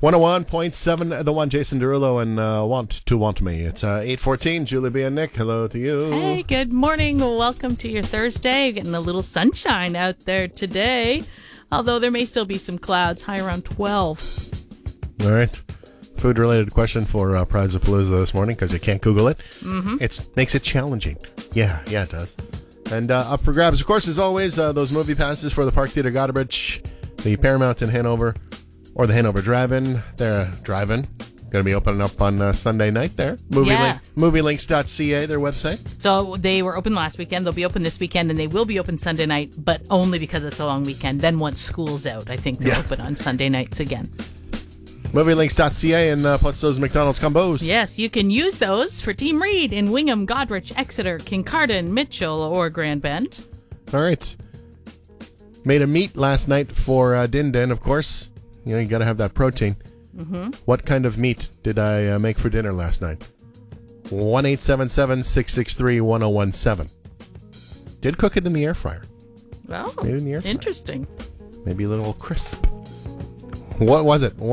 101.7 The One, Jason Derulo, and Want Me. It's 8:14. Julie B. and Nick, hello to you. Hey, good morning. Welcome to your Thursday. Getting a little sunshine out there today, although there may still be some clouds, high around 12. All right. Food-related question for Prizapalooza this morning, because you can't Google it. Mm-hmm. It makes it challenging. Yeah, it does. And up for grabs, of course, as always, those movie passes for the Park Theatre Goddardbridge, the Paramount in Hanover, or the Hanover Drive-In. They're driving. Going to be opening up on Sunday night there. Movielinks.ca, their website. So they were open last weekend. They'll be open this weekend, and they will be open Sunday night, but only because it's a long weekend. Then once school's out, I think they're open on Sunday nights again. Movielinks.ca and plus those McDonald's combos. Yes, you can use those for Team Reed in Wingham, Goderich, Exeter, Kincardine, Mitchell, or Grand Bend. All right. Made a meat last night for Din Din, of course. You know, you got to have that protein. Mm-hmm. What kind of meat did I make for dinner last night? 1-877-663-1017. Did cook it in the air fryer. Oh, made it in the air fryer. Interesting. Maybe a little crisp. What was it?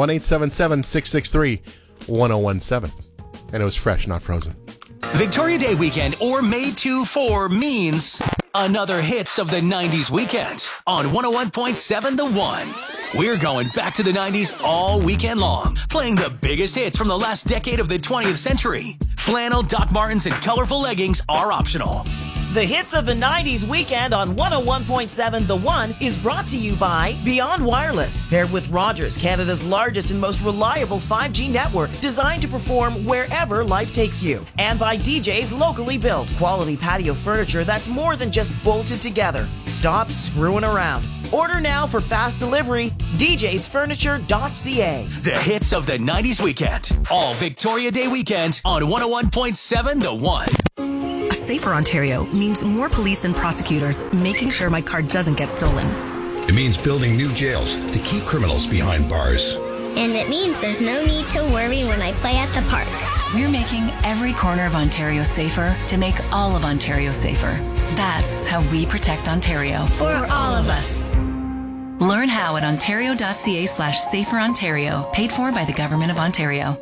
1-877-663-1017. And it was fresh, not frozen. Victoria Day weekend or May 2-4 means another hits of the 90s weekend on 101.7 The One. We're going back to the 90s all weekend long, playing the biggest hits from the last decade of the 20th century. Flannel, Doc Martens, and colorful leggings are optional. The hits of the 90s weekend on 101.7 The One is brought to you by Beyond Wireless, paired with Rogers, Canada's largest and most reliable 5G network, designed to perform wherever life takes you. And by DJ's Locally Built, quality patio furniture that's more than just bolted together. Stop screwing around. Order now for fast delivery, djsfurniture.ca. The hits of the 90s weekend, all Victoria Day weekend on 101.7 The One. A safer Ontario means more police and prosecutors making sure my car doesn't get stolen. It means building new jails to keep criminals behind bars. And it means there's no need to worry when I play at the park. We're making every corner of Ontario safer to make all of Ontario safer. That's how we protect Ontario. For all of us. Learn how at ontario.ca/saferontario, paid for by the Government of Ontario.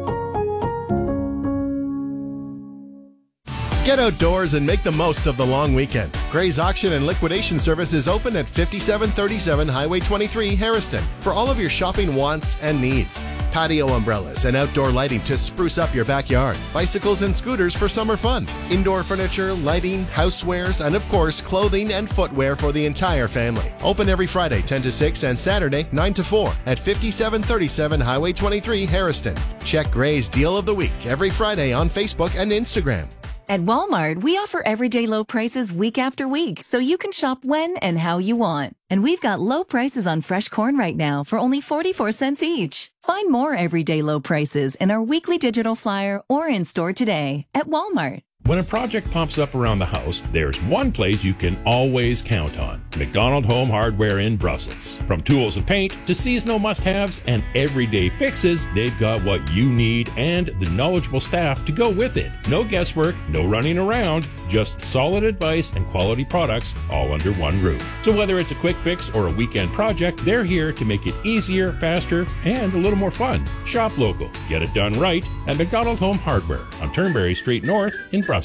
Get outdoors and make the most of the long weekend. Gray's Auction and Liquidation Service is open at 5737 Highway 23, Harriston, for all of your shopping wants and needs. Patio umbrellas and outdoor lighting to spruce up your backyard. Bicycles and scooters for summer fun. Indoor furniture, lighting, housewares, and of course, clothing and footwear for the entire family. Open every Friday 10 to 6 and Saturday 9 to 4 at 5737 Highway 23, Harriston. Check Gray's Deal of the Week every Friday on Facebook and Instagram. At Walmart, we offer everyday low prices week after week, so you can shop when and how you want. And we've got low prices on fresh corn right now for only 44 cents each. Find more everyday low prices in our weekly digital flyer or in store today at Walmart. When a project pops up around the house, there's one place you can always count on. McDonald Home Hardware in Brussels. From tools and paint to seasonal must-haves and everyday fixes, they've got what you need and the knowledgeable staff to go with it. No guesswork, no running around, just solid advice and quality products all under one roof. So whether it's a quick fix or a weekend project, they're here to make it easier, faster, and a little more fun. Shop local. Get it done right at McDonald Home Hardware on Turnberry Street North in Brussels.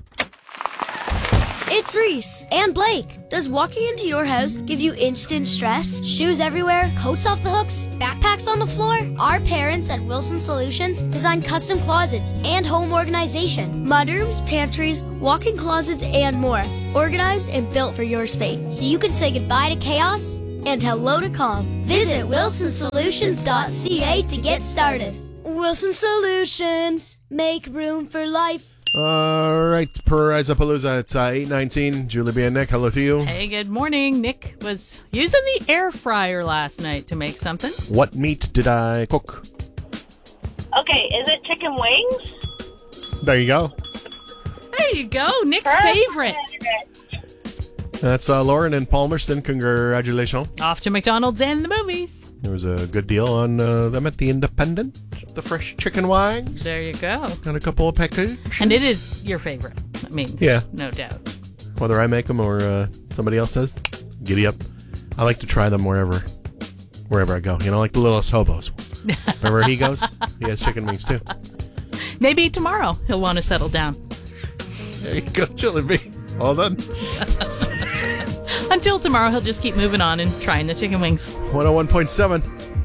It's Reese and Blake. Does walking into your house give you instant stress? Shoes everywhere, coats off the hooks, backpacks on the floor? Our parents at Wilson Solutions design custom closets and home organization. Mudrooms, pantries, walk-in closets, and more. Organized and built for your space. So you can say goodbye to chaos and hello to calm. Visit wilsonsolutions.ca to get started. Wilson Solutions. Make room for life. All right, Prizapalooza, it's 8:19. Julie B. and Nick, hello to you. Hey, good morning. Nick was using the air fryer last night to make something. What meat did I cook? Okay, is it chicken wings? There you go. There you go, Nick's favorite. That's Lauren and Palmerston. Congratulations. Off to McDonald's and the movies. There was a good deal on them at the Independent. The fresh chicken wings. There you go. And a couple of packages. And it is your favorite. I mean, yeah, no doubt. Whether I make them or somebody else does, giddy up. I like to try them wherever wherever I go. You know, like the Littlest Hobos. Wherever he goes, he has chicken wings too. Maybe tomorrow he'll want to settle down. There you go, Chili Bee. All done. Until tomorrow, he'll just keep moving on and trying the chicken wings. 101.7